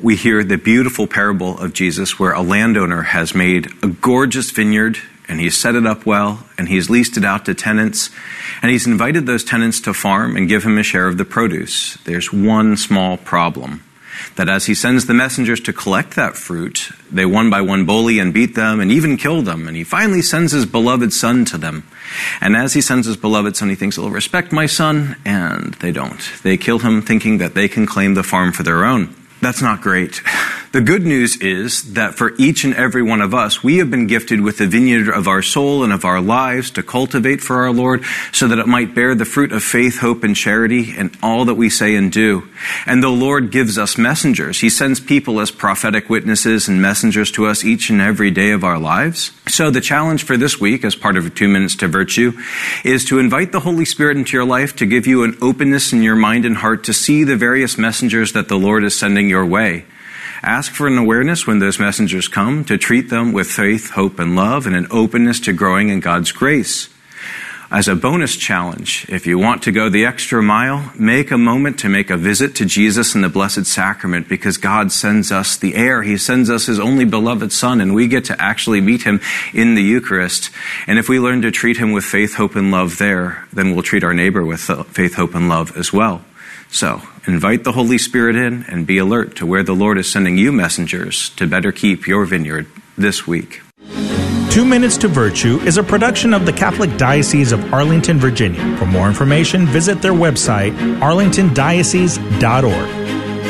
We hear the beautiful parable of Jesus where a landowner has made a gorgeous vineyard and he's set it up well and he's leased it out to tenants and he's invited those tenants to farm and give him a share of the produce. There's one small problem, that as he sends the messengers to collect that fruit, they one by one bully and beat them and even kill them. And he finally sends his beloved son to them. And as he sends his beloved son, he thinks, they'll respect my son, and they don't. They kill him thinking that they can claim the farm for their own. That's not great. The good news is that for each and every one of us, we have been gifted with the vineyard of our soul and of our lives to cultivate for our Lord so that it might bear the fruit of faith, hope, and charity in all that we say and do. And the Lord gives us messengers. He sends people as prophetic witnesses and messengers to us each and every day of our lives. So the challenge for this week, as part of 2 Minutes to Virtue, is to invite the Holy Spirit into your life to give you an openness in your mind and heart to see the various messengers that the Lord is sending your way. Ask for an awareness when those messengers come, to treat them with faith, hope, and love, and an openness to growing in God's grace. As a bonus challenge, if you want to go the extra mile, make a moment to make a visit to Jesus in the Blessed Sacrament, because God sends us the heir. He sends us His only beloved Son, and we get to actually meet Him in the Eucharist. And if we learn to treat Him with faith, hope, and love there, then we'll treat our neighbor with faith, hope, and love as well. So, invite the Holy Spirit in and be alert to where the Lord is sending you messengers to better keep your vineyard this week. 2 Minutes to Virtue is a production of the Catholic Diocese of Arlington, Virginia. For more information, visit their website, arlingtondiocese.org.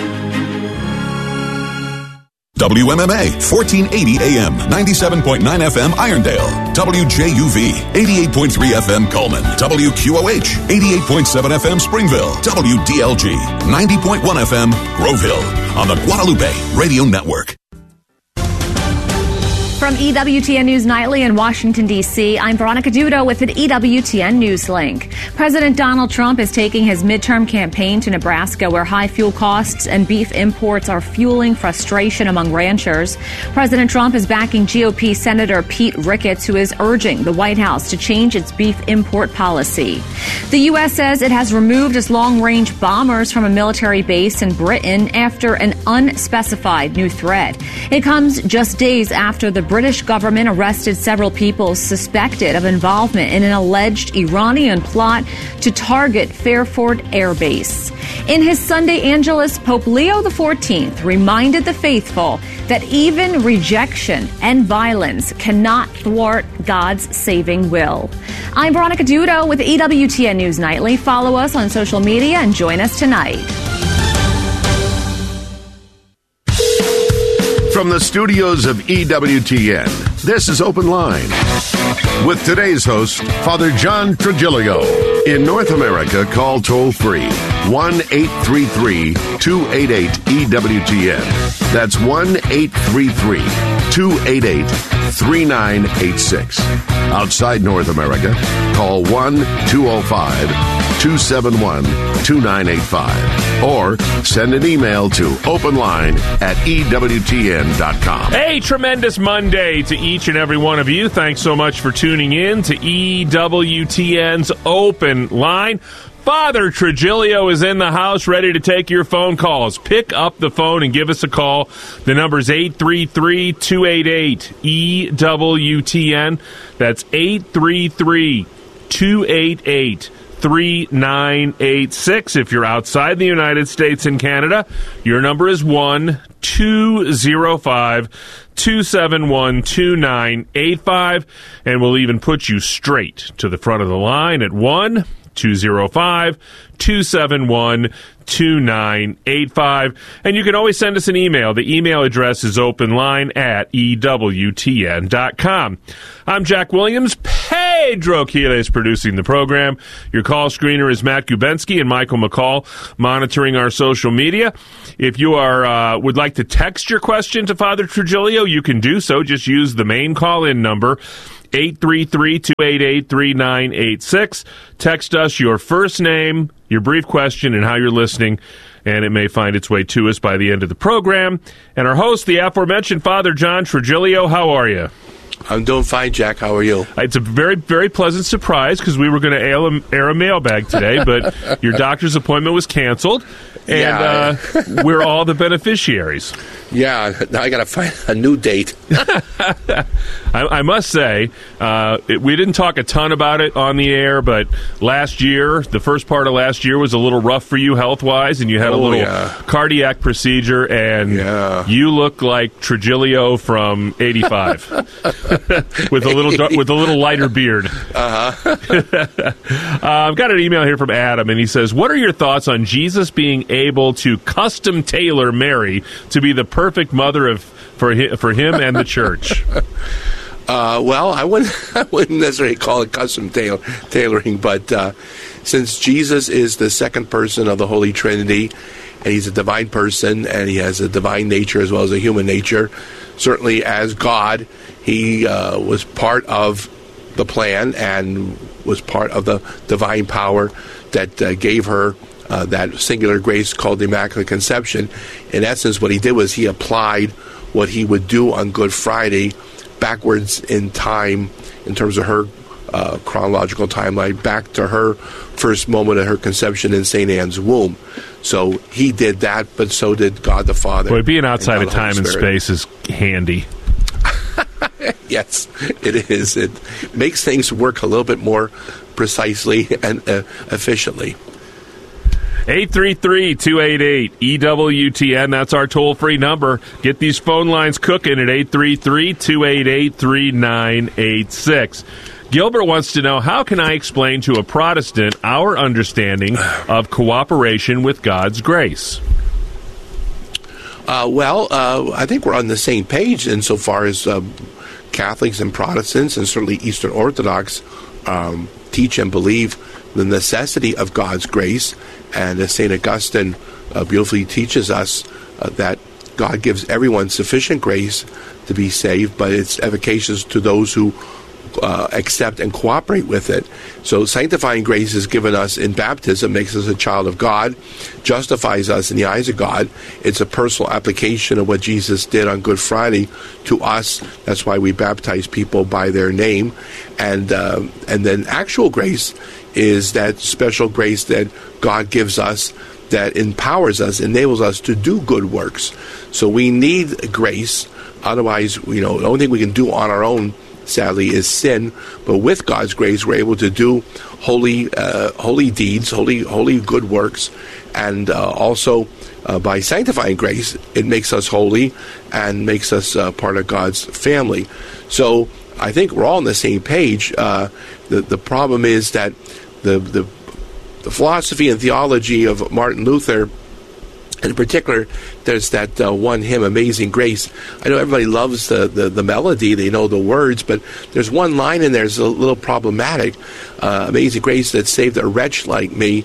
WMMA, 1480 AM, 97.9 FM, Irondale. WJUV, 88.3 FM, Coleman. WQOH, 88.7 FM, Springville. WDLG, 90.1 FM, Groveville. On the Guadalupe Radio Network. From EWTN News Nightly in Washington, D.C., I'm Veronica Dudo with an EWTN News Link. President Donald Trump is taking his midterm campaign to Nebraska, where high fuel costs and beef imports are fueling frustration among ranchers. President Trump is backing GOP Senator Pete Ricketts, who is urging the White House to change its beef import policy. The U.S. says it has removed its long-range bombers from a military base in Britain after an unspecified new threat. It comes just days after the British government arrested several people suspected of involvement in an alleged Iranian plot to target Fairford Air Base. In his Sunday Angelus, Pope Leo XIV reminded the faithful that even rejection and violence cannot thwart God's saving will. I'm Veronica Dudo with EWTN News Nightly. Follow us on social media and join us tonight. From the studios of EWTN, this is Open Line. With today's host, Father John Trigilio. In North America, call toll-free 1-833-288-EWTN. That's 1-833-288-3986. Outside North America, call 1-205-271-2985. Or send an email to openline@EWTN.com. Hey, tremendous Monday to each and every one of you. Thanks so much for tuning in to EWTN's Open Line. Father Trigilio is in the house, ready to take your phone calls. Pick up the phone and give us a call. The number is 833-288-EWTN. That's 833-288-3986. If you're outside the United States and Canada, your number is 1-205-271-2985, and we'll even put you straight to the front of the line at 1-205-271-2985. And you can always send us an email. The email address is openline@EWTN.com. I'm Jack Williams. Pedro Keeler is producing the program. Your call screener is Matt Gubensky and Michael McCall monitoring our social media. If you are would like to text your question to Father Trigilio, you can do so. Just use the main call-in number, 833-288-3986. Text us your first name, your brief question, and how you're listening, and it may find its way to us by the end of the program. And our host, the aforementioned Father John Trigilio, how are you? I'm doing fine, Jack. How are you? It's a very, very pleasant surprise because we were going to air a mailbag today, but your doctor's appointment was canceled, and we're all the beneficiaries. Yeah, now I got to find a new date. I must say, we didn't talk a ton about it on the air, but last year, the first part of last year was a little rough for you health-wise, and you had a little cardiac procedure, and you look like Trujillo from '85 with a little lighter beard. I've got an email here from Adam, and he says, "What are your thoughts on Jesus being able to custom tailor Mary to be the perfect mother for him and the church?" Well, I wouldn't necessarily call it custom tailoring, but since Jesus is the second person of the Holy Trinity, and he's a divine person, and he has a divine nature as well as a human nature, certainly as God, he was part of the plan and was part of the divine power that gave her that singular grace called the Immaculate Conception. In essence, what he did was he applied what he would do on Good Friday backwards in time in terms of her chronological timeline, back to her first moment of her conception in St. Anne's womb. So he did that, but so did God the Father. Boy, being outside of time and space is handy. Yes, it is. It makes things work a little bit more precisely and efficiently. 833-288-EWTN. That's our toll-free number. Get these phone lines cooking at 833-288-3986. Gilbert wants to know, how can I explain to a Protestant our understanding of cooperation with God's grace? I think we're on the same page insofar as Catholics and Protestants, and certainly Eastern Orthodox, teach and believe the necessity of God's grace. And as St. Augustine beautifully teaches us, that God gives everyone sufficient grace to be saved, but it's efficacious to those who accept and cooperate with it. So sanctifying grace is given us in baptism, makes us a child of God, justifies us in the eyes of God. It's a personal application of what Jesus did on Good Friday to us. That's why we baptize people by their name. And then actual grace is that special grace that God gives us that empowers us, enables us to do good works. So we need grace. Otherwise, the only thing we can do on our own, sadly, is sin. But with God's grace, we're able to do holy deeds, holy good works, and also by sanctifying grace, it makes us holy and makes us part of God's family. So I think we're all on the same page. The problem is that the philosophy and theology of Martin Luther, in particular, there's that one hymn, Amazing Grace. I know everybody loves the melody, they know the words, but there's one line in there that's a little problematic. Amazing Grace that saved a wretch like me.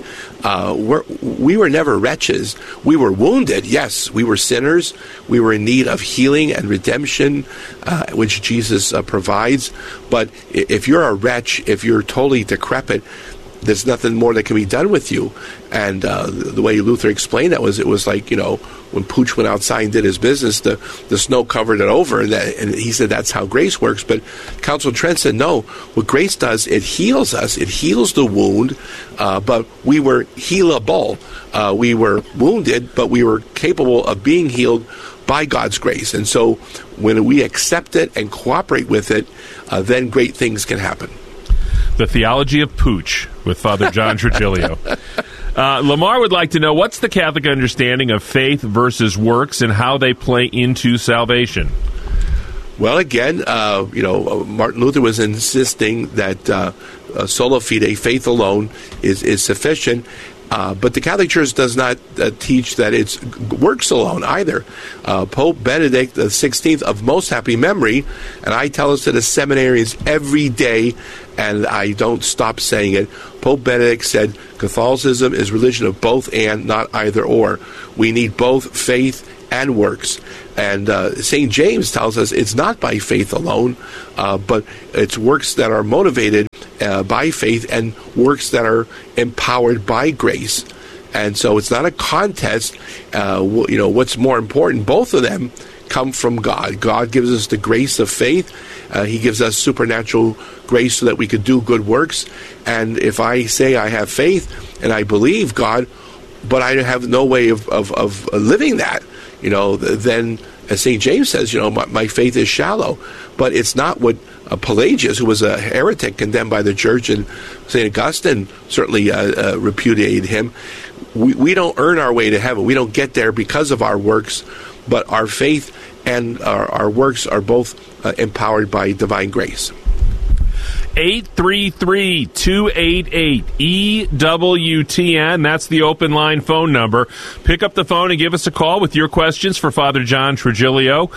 We were never wretches. We were wounded, yes. We were sinners. We were in need of healing and redemption, which Jesus provides. But if you're a wretch, if you're totally decrepit, there's nothing more that can be done with you. And the way Luther explained that was, it was like, when Pooch went outside and did his business, the snow covered it over, and he said that's how grace works. But Council of Trent said, no, what grace does, it heals us, it heals the wound, but we were healable. We were wounded, but we were capable of being healed by God's grace. And so when we accept it and cooperate with it, then great things can happen. The Theology of Pooch with Father John Trujillo. Lamar would like to know, what's the Catholic understanding of faith versus works and how they play into salvation? Well, again, Martin Luther was insisting that sola fide, faith alone, is sufficient. But the Catholic Church does not teach that it's works alone either. Pope Benedict XVI, of most happy memory, and I tell us to the seminarians every day, and I don't stop saying it, Pope Benedict said, Catholicism is religion of both and, not either or. We need both faith and works. And St. James tells us it's not by faith alone, but it's works that are motivated by faith and works that are empowered by grace. And so it's not a contest. What's more important, both of them come from God. God gives us the grace of faith. He gives us supernatural grace so that we could do good works. And if I say I have faith and I believe God, but I have no way of living that. Then, as St. James says, my faith is shallow. But it's not what Pelagius, who was a heretic condemned by the church, and St. Augustine certainly repudiated him. We don't earn our way to heaven. We don't get there because of our works, but our faith and our works are both empowered by divine grace. 833-288-EWTN. That's the open line phone number. Pick up the phone and give us a call with your questions for Father John Trigilio.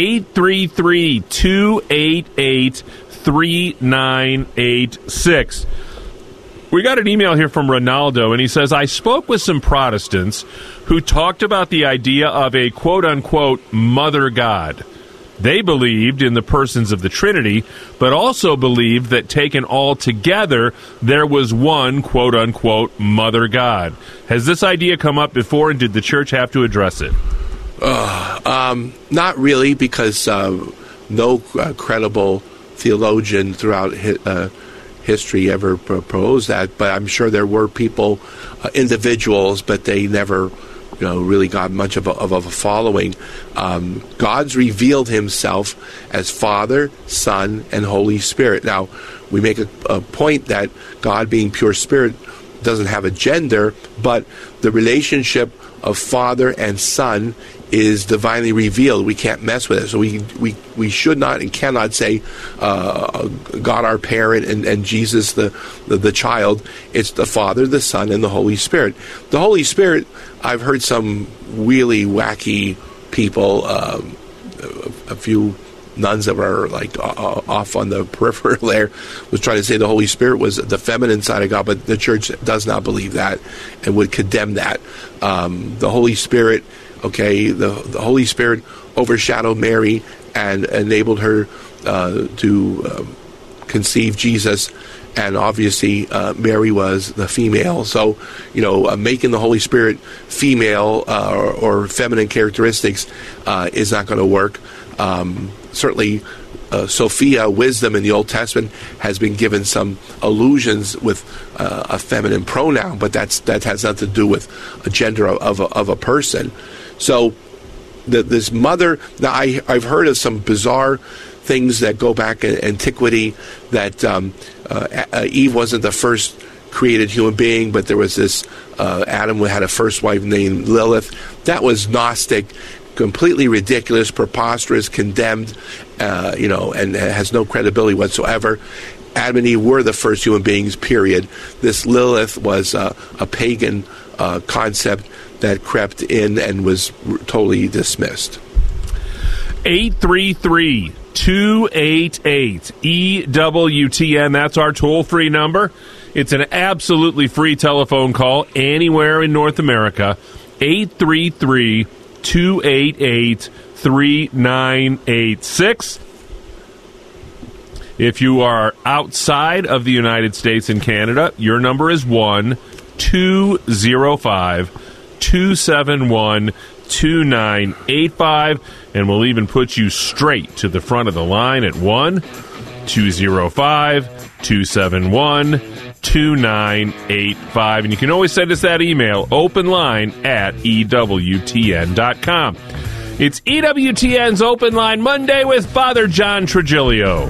833-288-3986. We got an email here from Ronaldo, and he says, I spoke with some Protestants who talked about the idea of a quote-unquote mother God. They believed in the persons of the Trinity, but also believed that taken all together, there was one quote-unquote mother God. Has this idea come up before, and did the church have to address it? Not really, because no credible theologian throughout history ever proposed that. But I'm sure there were people, individuals, but they never really got much of a following. God's revealed himself as Father, Son, and Holy Spirit. Now, we make a point that God, being pure spirit, doesn't have a gender, but the relationship of Father and Son is divinely revealed. We can't mess with it. So we should not and cannot say God our parent and Jesus the child. It's the Father, the Son, and the Holy Spirit. The Holy Spirit, I've heard some really wacky people, a few nuns that were like off on the peripheral there, was trying to say the Holy Spirit was the feminine side of God, but the church does not believe that and would condemn that. The Holy Spirit, the Holy Spirit overshadowed Mary and enabled her to conceive Jesus, and obviously Mary was the female. So, making the Holy Spirit female or feminine characteristics is not going to work. Certainly, Sophia, wisdom in the Old Testament, has been given some allusions with a feminine pronoun, but that has nothing to do with a gender of a person. So this mother, now I've heard of some bizarre things that go back in antiquity, that Eve wasn't the first created human being, but there was this Adam had a first wife named Lilith. That was Gnostic, completely ridiculous, preposterous, condemned, and has no credibility whatsoever. Adam and Eve were the first human beings, period. This Lilith was a pagan concept that crept in and was totally dismissed. 833-288-EWTN. That's our toll-free number. It's an absolutely free telephone call anywhere in North America. 833-288-3986. If you are outside of the United States and Canada, your number is 1-205-271-2985, and we'll even put you straight to the front of the line at 1-205-271-2985. And you can always send us that email, openline@EWTN.com. It's EWTN's Open Line Monday with Father John Trigilio.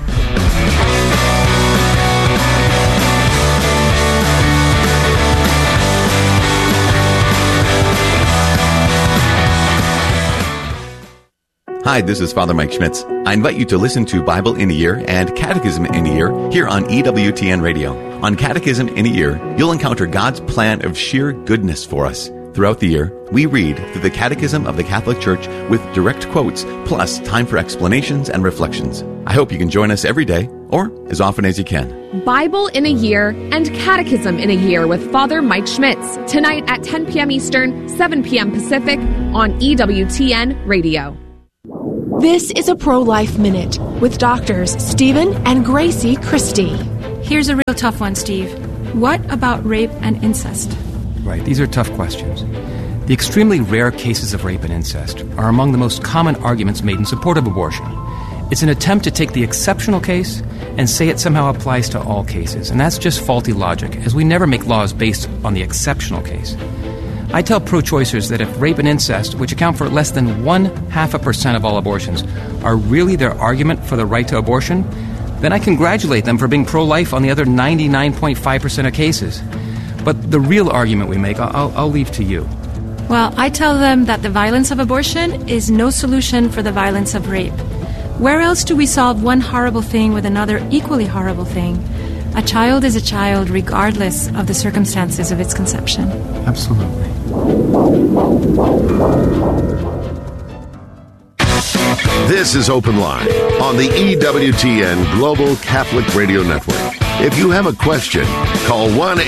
Hi, this is Father Mike Schmitz. I invite you to listen to Bible in a Year and Catechism in a Year here on EWTN Radio. On Catechism in a Year, you'll encounter God's plan of sheer goodness for us. Throughout the year, we read through the Catechism of the Catholic Church with direct quotes, plus time for explanations and reflections. I hope you can join us every day, or as often as you can. Bible in a Year and Catechism in a Year with Father Mike Schmitz, tonight at 10 p.m. Eastern, 7 p.m. Pacific, on EWTN Radio. This is a Pro-Life Minute with doctors Stephen and Gracie Christie. Here's a real tough one, Steve. What about rape and incest? Right, these are tough questions. The extremely rare cases of rape and incest are among the most common arguments made in support of abortion. It's an attempt to take the exceptional case and say it somehow applies to all cases, and that's just faulty logic, as we never make laws based on the exceptional case. I tell pro-choicers that if rape and incest, which account for less than 0.5% of all abortions, are really their argument for the right to abortion, then I congratulate them for being pro-life on the other 99.5% of cases. But the real argument we make, I'll leave to you. Well, I tell them that the violence of abortion is no solution for the violence of rape. Where else do we solve one horrible thing with another equally horrible thing? A child is a child regardless of the circumstances of its conception. Absolutely. This is Open Line on the EWTN Global Catholic Radio Network. If you have a question, call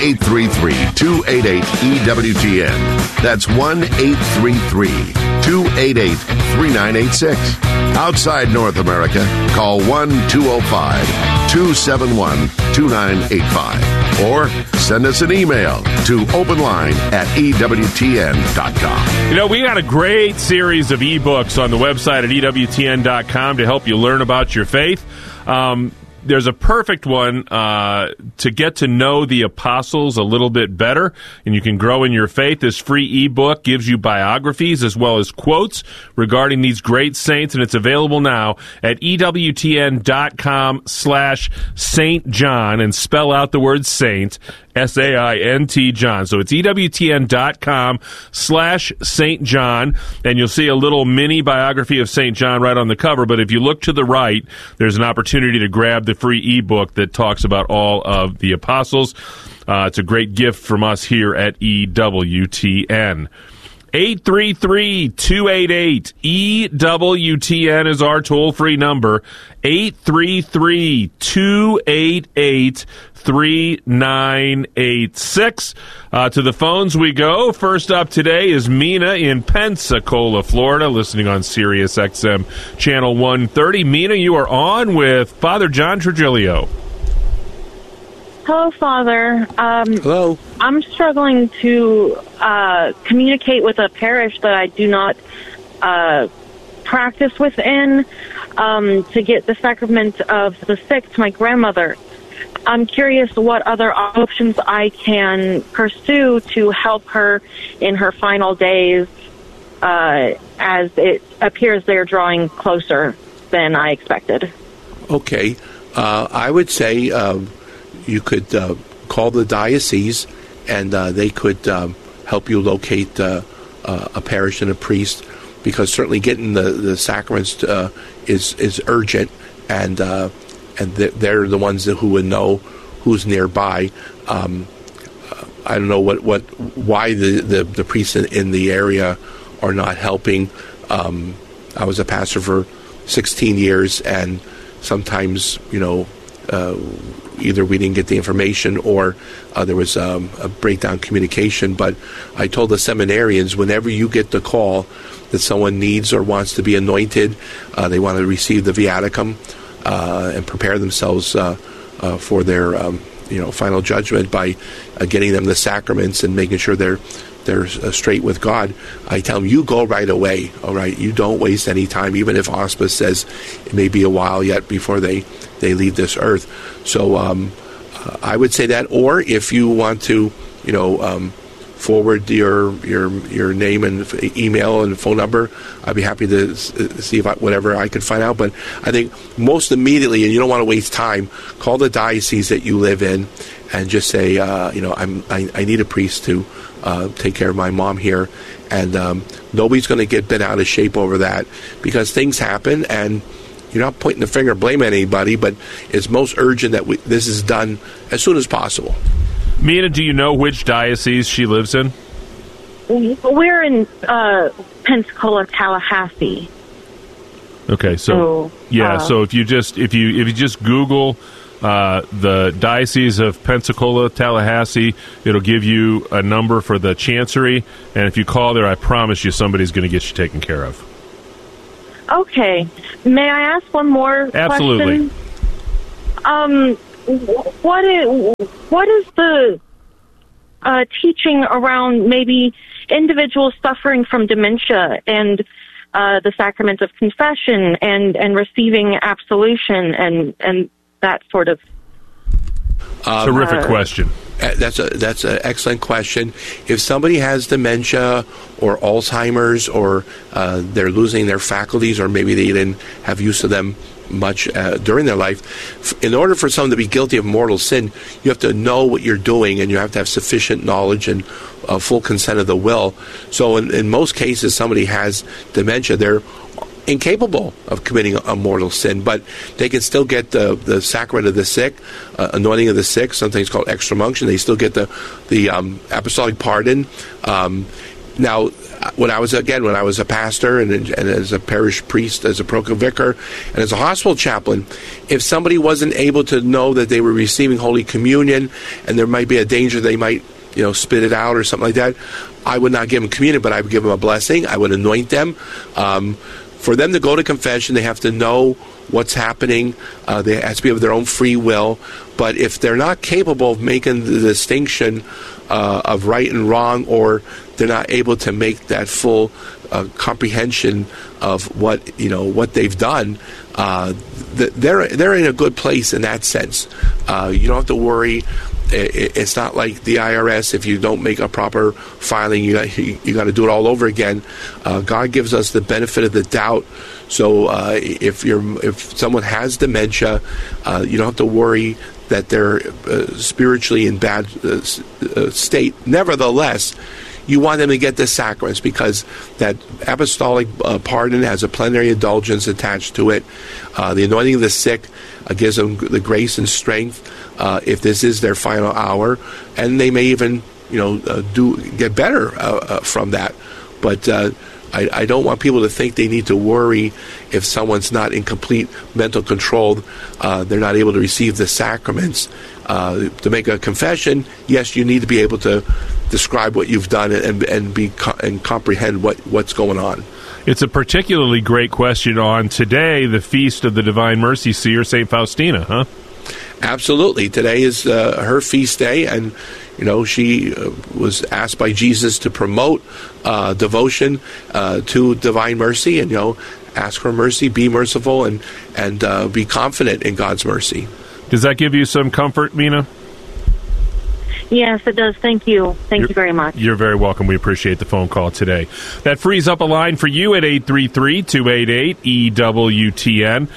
1-833-288-EWTN. That's 1-833-288-3986. Outside North America, call 1-205-271-2985. Or send us an email to openline@EWTN.com. You know, we got a great series of ebooks on the website at EWTN.com to help you learn about your faith. There's a perfect one to get to know the apostles a little bit better, and you can grow in your faith. This free ebook gives you biographies as well as quotes regarding these great saints, and it's available now at EWTN.com/St. John, and spell out the word saint, S-A-I-N-T, John. So it's EWTN.com/St. John, and you'll see a little mini biography of St. John right on the cover. But if you look to the right, there's an opportunity to grab the free ebook that talks about all of the apostles. It's a great gift from us here at EWTN. 833-288-EWTN is our toll-free number. 833-288-3986. To the phones we go. First up today is Mina in Pensacola, Florida, listening on Sirius XM Channel 130. Mina, you are on with Father John Trigilio. Hello, Father. Hello. I'm struggling to communicate with a parish that I do not practice within to get the sacrament of the sick to my grandmother. I'm curious what other options I can pursue to help her in her final days, as it appears they're drawing closer than I expected. Okay. I would say you could call the diocese, and they could help you locate a parish and a priest, because certainly getting the sacraments is urgent, and they're the ones who would know who's nearby. I don't know why the priests in the area are not helping. I was a pastor for 16 years, and sometimes, either we didn't get the information or there was a breakdown in communication. But I told the seminarians, whenever you get the call that someone needs or wants to be anointed, they want to receive the viaticum and prepare themselves for their final judgment by getting them the sacraments and making sure they're straight with God, I tell them, you go right away, all right? You don't waste any time, even if hospice says it may be a while yet before they leave this earth. So I would say that, or if you want to, forward your name and email and phone number, I'd be happy to see if whatever I could find out. But I think most immediately, and you don't want to waste time, call the diocese that you live in and just say, I need a priest to take care of my mom here, and nobody's going to get bent out of shape over that, because things happen, and you're not pointing the finger, blaming anybody, but it's most urgent that this is done as soon as possible. Mina, do you know which diocese she lives in? We're in Pensacola, Tallahassee. Okay, so if you just Google the Diocese of Pensacola, Tallahassee, it'll give you a number for the chancery, and if you call there, I promise you somebody's going to get you taken care of. Okay. May I ask one more Absolutely. question? What is the teaching around maybe individuals suffering from dementia and the sacrament of confession and receiving absolution and that sort of Terrific question. That's an excellent question. If somebody has dementia or Alzheimer's, or they're losing their faculties, or maybe they didn't have use of them much during their life, in order for someone to be guilty of mortal sin, you have to know what you're doing, and you have to have sufficient knowledge and full consent of the will. So in most cases, somebody has dementia, they're incapable of committing a mortal sin, but they can still get the sacrament of the sick, anointing of the sick, sometimes called extreme unction. They still get the apostolic pardon. Now, when I was a pastor and as a parish priest, as a parochial vicar, and as a hospital chaplain, if somebody wasn't able to know that they were receiving Holy Communion, and there might be a danger they might spit it out or something like that, I would not give them communion, but I would give them a blessing. I would anoint them. For them to go to confession, they have to know what's happening. They have to be of their own free will. But if they're not capable of making the distinction of right and wrong, or they're not able to make that full comprehension of what they've done, they're in a good place in that sense. You don't have to worry. It's not like the IRS. If you don't make a proper filing, you got to do it all over again. God gives us the benefit of the doubt. So if someone has dementia, you don't have to worry that they're spiritually in bad state. Nevertheless, you want them to get the sacraments, because that apostolic pardon has a plenary indulgence attached to it. The anointing of the sick gives them the grace and strength if this is their final hour, and they may even get better from that. But I don't want people to think they need to worry if someone's not in complete mental control. They're not able to receive the sacraments. To make a confession, yes, you need to be able to describe what you've done and comprehend what's going on. It's a particularly great question on today, the Feast of the Divine Mercy Seer, St. Faustina, huh? Absolutely. Today is her feast day, and she was asked by Jesus to promote devotion to divine mercy, and ask for mercy, be merciful, and be confident in God's mercy. Does that give you some comfort, Mina? Yes, it does. Thank you. Thank you very much. You're very welcome. We appreciate the phone call today. That frees up a line for you at 833-288-EWTN,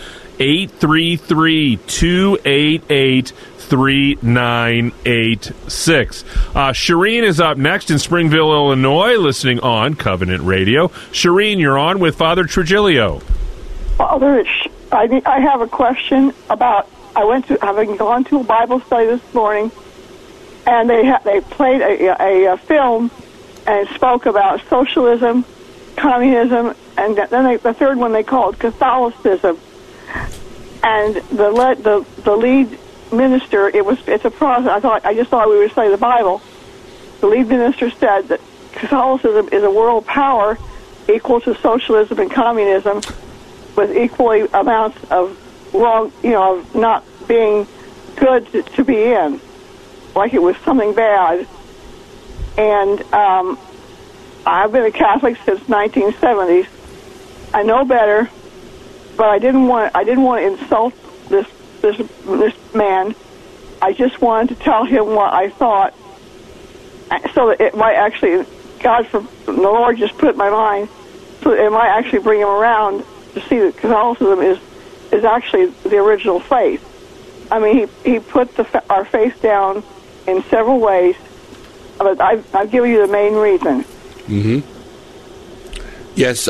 833-288-3986. Shireen is up next in Springville, Illinois, listening on Covenant Radio. Shireen, you're on with Father Trujillo. Father, I have a question about, having gone to a Bible study this morning, and they played a film and spoke about socialism, communism, and then the third one they called Catholicism. And the lead minister, it's a process. I just thought we would study the Bible. The lead minister said that Catholicism is a world power equal to socialism and communism, with equally amounts of wrong, of not being good to be in, like it was something bad. And I've been a Catholic since 1970s. I know better, but I didn't want to insult this man. I just wanted to tell him what I thought, so that it might actually, the Lord just put it in my mind, so that it might actually bring him around to see that Catholicism is actually the original faith. I mean, he put our faith down in several ways, but I've given you the main reason. Mm-hmm. Yes,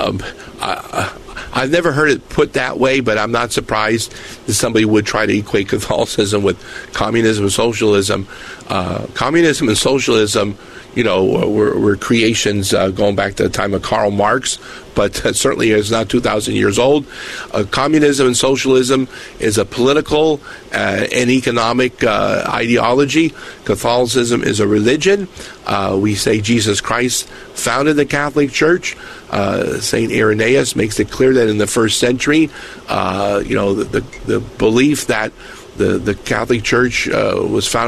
I've never heard it put that way, but I'm not surprised that somebody would try to equate Catholicism with communism and socialism. Communism and socialism, were creations going back to the time of Karl Marx, but certainly is not 2,000 years old. Communism and socialism is a political and economic ideology. Catholicism is a religion. We say Jesus Christ founded the Catholic Church. St. Irenaeus makes it clear that in the first century, the belief that the Catholic Church was founded